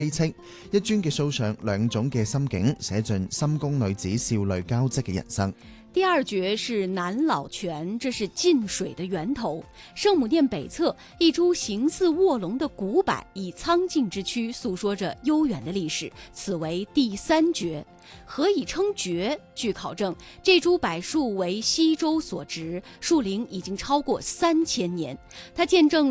清，一尊嘅塑上兩種嘅心境，寫盡深宮女子少女交織嘅人生。 第二绝是南老泉，这是晋水的源头。圣母殿北侧一株形似卧龙的古柏，以苍劲之躯诉说着悠远的历史，此为第三绝。何以称绝？据考证，这株柏树为西周所植，树龄已经超过3000年，它见证